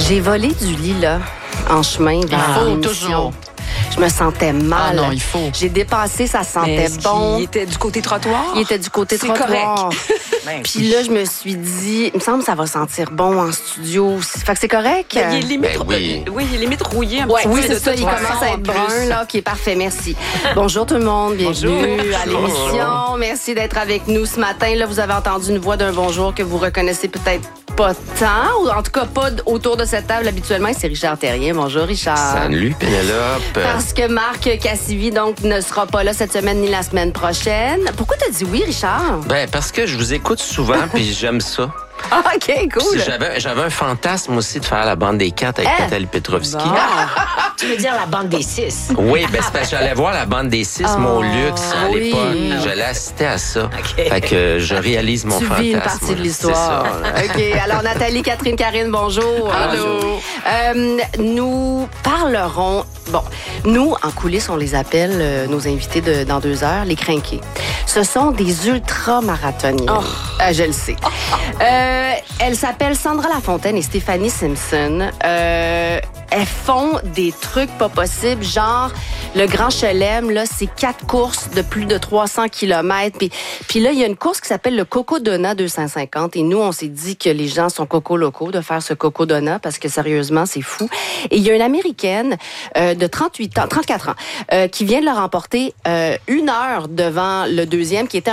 J'ai volé du lit, là, en chemin vers l'émission. Toujours. Je me sentais mal. Ah non, il faut. J'ai dépassé, ça sentait bon. Il était du côté trottoir? Il était du côté C'est trottoir. correct. Puis là, je me suis dit, il me semble que ça va sentir bon en studio. Fait que c'est correct. Il est limite, oui. il est limite rouillé un petit peu. Oui, de c'est ça, toute il façon, commence à être en plus. brun, là. OK, parfait, merci. Bonjour tout le monde, bienvenue à l'émission. Merci d'être avec nous ce matin. Là, vous avez entendu une voix d'un bonjour que vous reconnaissez peut-être pas tant, ou en tout cas pas autour de cette table habituellement. C'est Richard Terrien. Bonjour, Richard. Salut, Pénélope. Parce que Marc Cassivi, donc, ne sera pas là cette semaine ni la semaine prochaine. Pourquoi t'as dit oui, Richard? Ben, parce que je vous écoute souvent, puis j'aime ça. Ah, OK, cool. J'avais un fantasme aussi de faire la bande des 4 avec Nathalie Petrovski. Bon. Tu veux dire la bande des 6? Oui, ben c'est parce que j'allais voir la bande des 6, mon luxe, à oui. l'époque. J'allais assister à ça. Fait que je réalise mon Tu fantasme. vis une partie de l'histoire. OK. Alors, Nathalie, Catherine, Karine, bonjour. Allô. Nous parlerons... Bon, nous, en coulisses, on les appelle, nos invités dans 2 heures, les crinqués. Ce sont des ultra-marathoniens. Je le sais. Elles s'appellent Sandra Lafontaine et Stéphanie Simpson. Elles font des trucs pas possibles, genre le Grand Chelem, là, c'est 4 courses de plus de 300 km. Puis là, il y a une course qui s'appelle le Coco Donut 250. Et nous, on s'est dit que les gens sont coco-locaux de faire ce Coco Donut parce que sérieusement, c'est fou. Et il y a une Américaine de 34 ans qui vient de le remporter 1 heure devant le deuxième qui était